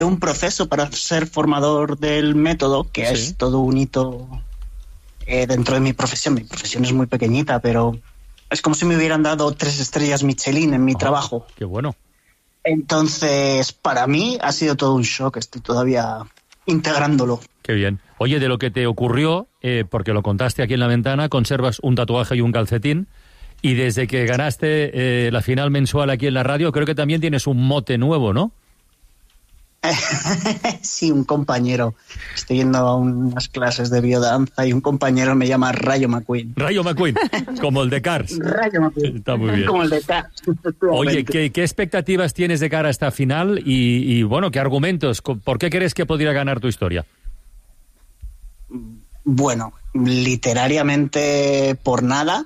un proceso para ser formador del método, que Sí. es todo un hito dentro de mi profesión. Mi profesión es muy pequeñita, pero es como si me hubieran dado 3 estrellas Michelin en mi trabajo. Qué bueno. Entonces, para mí ha sido todo un shock. Estoy todavía integrándolo. Qué bien. Oye, de lo que te ocurrió, porque lo contaste aquí en La Ventana, conservas un tatuaje y un calcetín, y desde que ganaste la final mensual aquí en la radio, creo que también tienes un mote nuevo, ¿no? Sí, un compañero. Estoy yendo a unas clases de biodanza y un compañero me llama Rayo McQueen. Rayo McQueen, como el de Cars. Rayo McQueen. Está muy bien. Como el de Cars. Oye, ¿qué expectativas tienes de cara a esta final? Y bueno, ¿qué argumentos? ¿Por qué crees que podría ganar tu historia? Bueno, literariamente por nada.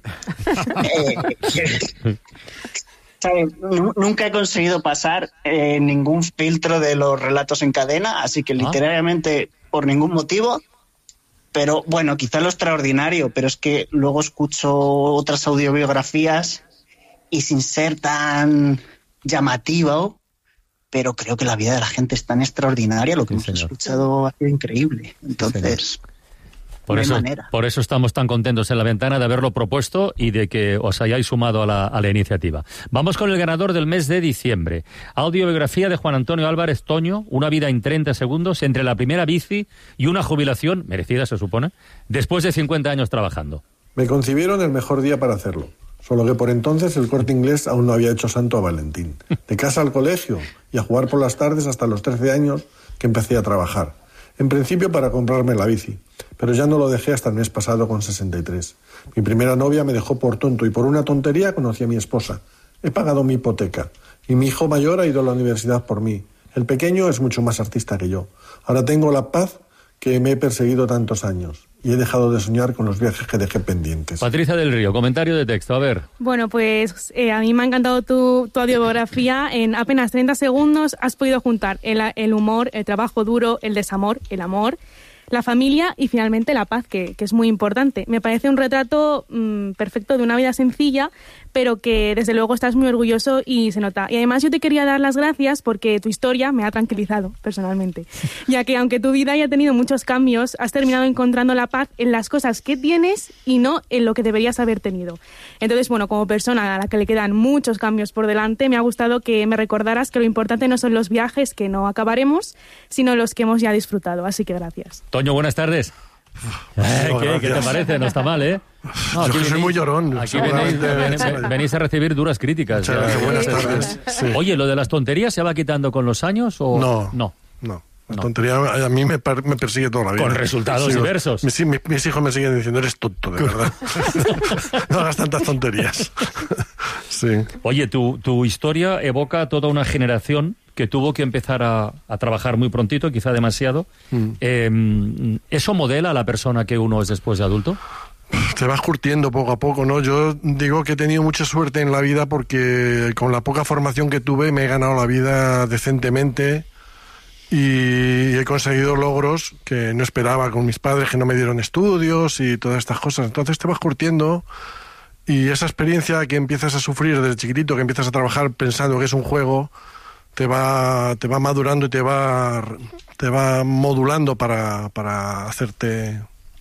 ¿Sabes? Nunca he conseguido pasar ningún filtro de los relatos en cadena, así que literariamente por ningún motivo. Pero bueno, quizá lo extraordinario, pero es que luego escucho otras audiobiografías y sin ser tan llamativo, pero creo que la vida de la gente es tan extraordinaria, lo que hemos escuchado ha sido increíble. Entonces... Por eso estamos tan contentos en La Ventana de haberlo propuesto y de que os hayáis sumado a la iniciativa. Vamos con el ganador del mes de diciembre. Audiobiografía de Juan Antonio Álvarez Toño, una vida en 30 segundos entre la primera bici y una jubilación, merecida se supone, después de 50 años trabajando. Me concibieron el mejor día para hacerlo. Solo que por entonces el Corte Inglés aún no había hecho santo a Valentín. De casa al colegio y a jugar por las tardes hasta los 13 años que empecé a trabajar. En principio para comprarme la bici, pero ya no lo dejé hasta el mes pasado con 63. Mi primera novia me dejó por tonto y por una tontería conocí a mi esposa. He pagado mi hipoteca y mi hijo mayor ha ido a la universidad por mí. El pequeño es mucho más artista que yo. Ahora tengo la paz que me he perseguido tantos años y he dejado de soñar con los viajes que dejé pendientes. Patricia del Río, comentario de texto, a ver. Bueno, pues a mí me ha encantado tu audiobiografía. En apenas 30 segundos has podido juntar el humor, el trabajo duro, el desamor, el amor, la familia y finalmente la paz, que es muy importante. Me parece un retrato perfecto de una vida sencilla, pero que desde luego estás muy orgulloso y se nota. Y además yo te quería dar las gracias porque tu historia me ha tranquilizado personalmente, ya que aunque tu vida haya tenido muchos cambios, has terminado encontrando la paz en las cosas que tienes y no en lo que deberías haber tenido. Entonces, bueno, como persona a la que le quedan muchos cambios por delante, me ha gustado que me recordaras que lo importante no son los viajes que no acabaremos, sino los que hemos ya disfrutado. Así que gracias. Toño, buenas tardes. ¿Qué te parece? No está mal, ¿eh? No, yo soy muy llorón. Aquí venís a recibir duras críticas. Buenas tardes. Sí. Oye, ¿lo de las tonterías se va quitando con los años o...? No. La tontería a mí me persigue toda la vida. Con resultados diversos. Mis hijos me siguen diciendo, eres tonto, de verdad. No hagas tantas tonterías. Sí. Oye, tu historia evoca toda una generación que tuvo que empezar a trabajar muy prontito, quizá demasiado. ¿Eso modela a la persona que uno es después de adulto? Te vas curtiendo poco a poco, ¿no? Yo digo que he tenido mucha suerte en la vida porque con la poca formación que tuve me he ganado la vida decentemente y he conseguido logros que no esperaba con mis padres, que no me dieron estudios y todas estas cosas. Entonces te vas curtiendo y esa experiencia que empiezas a sufrir desde chiquitito, que empiezas a trabajar pensando que es un juego, te va madurando y te va modulando para hacerte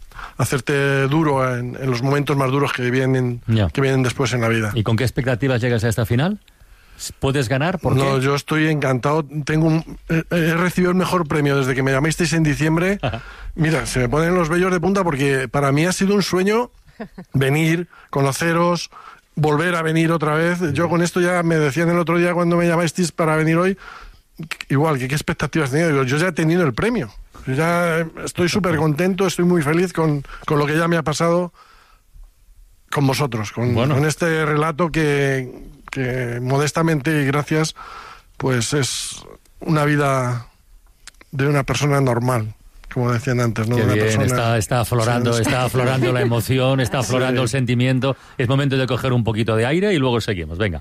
duro en los momentos más duros que vienen después en la vida. ¿Y con qué expectativas llegas a esta final? ¿Puedes ganar? ¿Por qué? No, yo estoy encantado. He recibido el mejor premio desde que me llamasteis en diciembre. Mira, se me ponen los vellos de punta porque para mí ha sido un sueño venir, conoceros, volver a venir otra vez. Yo con esto ya me decían el otro día cuando me llamasteis para venir hoy, igual, que qué expectativas tenía. Digo, yo ya he tenido el premio. Yo ya estoy súper contento, estoy muy feliz con lo que ya me ha pasado con vosotros, con este relato que modestamente y gracias, pues es una vida de una persona normal, como decían antes, ¿no? Qué una bien, persona... está aflorando la emoción, está aflorando el sentimiento. Es momento de coger un poquito de aire y luego seguimos. Venga.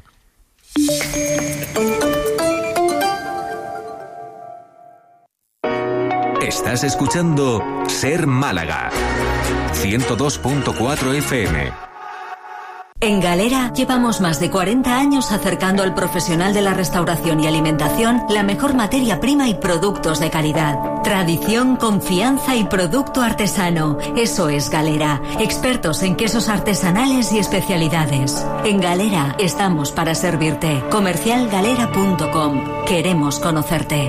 Estás escuchando Ser Málaga 102.4 FM. En Galera llevamos más de 40 años acercando al profesional de la restauración y alimentación la mejor materia prima y productos de calidad. Tradición, confianza y producto artesano. Eso es Galera. Expertos en quesos artesanales y especialidades. En Galera estamos para servirte. Comercialgalera.com. Queremos conocerte.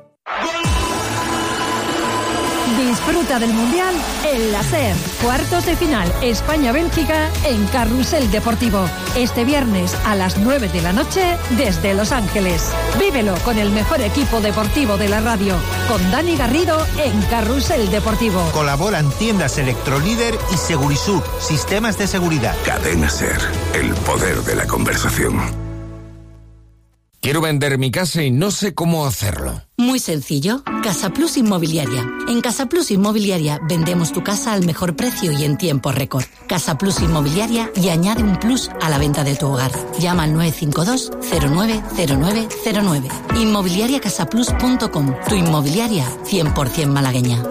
Disfruta del Mundial en la SER. Cuartos de final España-Bélgica en Carrusel Deportivo. Este viernes a las 9 de la noche desde Los Ángeles. Vívelo con el mejor equipo deportivo de la radio. Con Dani Garrido en Carrusel Deportivo. Colaboran tiendas Electrolíder y Segurisur. Sistemas de seguridad. Cadena SER. El poder de la conversación. Quiero vender mi casa y no sé cómo hacerlo. Muy sencillo. Casa Plus Inmobiliaria. En Casa Plus Inmobiliaria vendemos tu casa al mejor precio y en tiempo récord. Casa Plus Inmobiliaria y añade un plus a la venta de tu hogar. Llama al 952 090909. Inmobiliariacasaplus.com. Tu inmobiliaria 100% malagueña.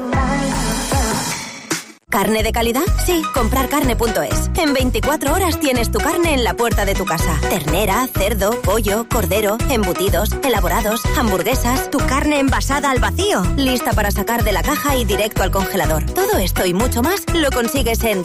¿Carne de calidad? Sí, comprarcarne.es. En 24 horas tienes tu carne en la puerta de tu casa. Ternera, cerdo, pollo, cordero, embutidos, elaborados, hamburguesas, tu carne envasada al vacío, lista para sacar de la caja y directo al congelador. Todo esto y mucho más lo consigues en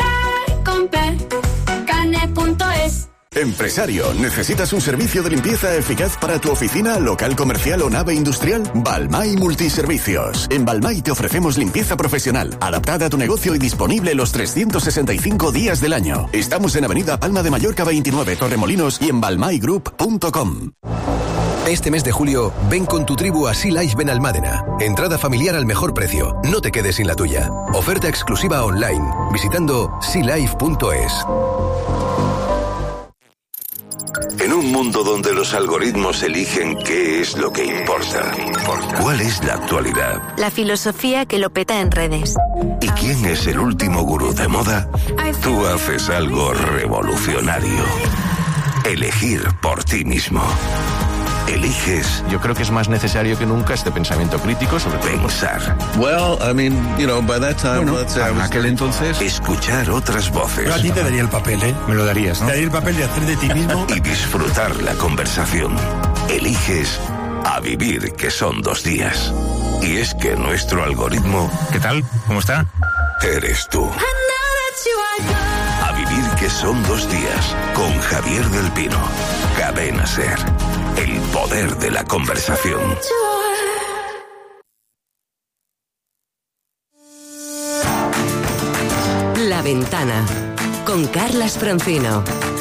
comprarcarne.es. Empresario, ¿necesitas un servicio de limpieza eficaz para tu oficina, local comercial o nave industrial? Balmay Multiservicios. En Balmay te ofrecemos limpieza profesional, adaptada a tu negocio y disponible los 365 días del año. Estamos en Avenida Palma de Mallorca 29, Torremolinos y en balmaygroup.com. Este mes de julio, ven con tu tribu a Sea Life Benalmádena. Entrada familiar al mejor precio. No te quedes sin la tuya. Oferta exclusiva online, visitando sealife.es. En un mundo donde los algoritmos eligen qué es lo que importa, ¿cuál es la actualidad? La filosofía que lo peta en redes. ¿Y quién es el último gurú de moda? Tú haces algo revolucionario. Elegir por ti mismo. Eliges. Yo creo que es más necesario que nunca este pensamiento crítico sobre pensar. Well, I mean, by that time, bueno, en aquel entonces, escuchar otras voces. Yo a ti te daría el papel, ¿eh? Me lo darías, ¿no? Te daría el papel de hacer de ti mismo. Y disfrutar la conversación. Eliges a vivir, que son 2 días. Y es que nuestro algoritmo... ¿Qué tal? ¿Cómo está? Eres tú. A vivir, que son 2 días. Con Javier del Pino. Cadena SER. El poder de la conversación. La Ventana con Carlas Francino.